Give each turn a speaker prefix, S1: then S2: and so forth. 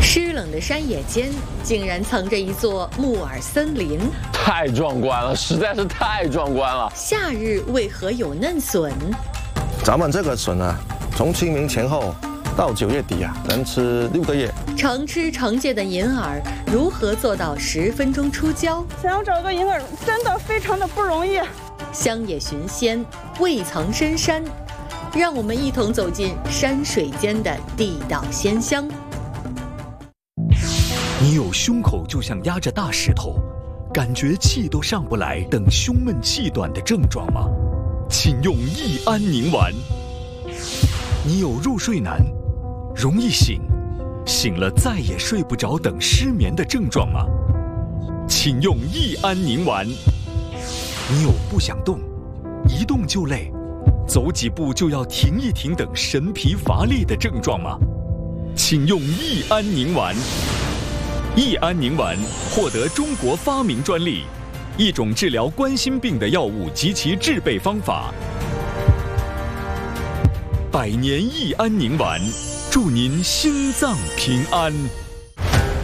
S1: 湿冷的山野间，竟然藏着一座木耳森林，
S2: 太壮观了，实在是太壮观了。
S1: 夏日为何有嫩笋？
S3: 咱们这个笋啊，从清明前后到9月底啊，能吃6个月。
S1: 常吃常见的银耳，如何做到10分钟出胶？
S4: 想要找个银耳，真的非常的不容易。
S1: 乡野寻仙，未藏深山，让我们一同走进山水间的地道鲜香。
S5: 你有胸口就像压着大石头，感觉气都上不来等胸闷气短的症状吗？请用益安宁丸。你有入睡难、容易醒、醒了再也睡不着等失眠的症状吗？请用益安宁丸。你有不想动、一动就累、走几步就要停一停等神疲乏力的症状吗？请用益安宁丸。益安宁丸获得中国发明专利，一种治疗冠心病的药物及其制备方法。100年益安宁丸，祝您心脏平安。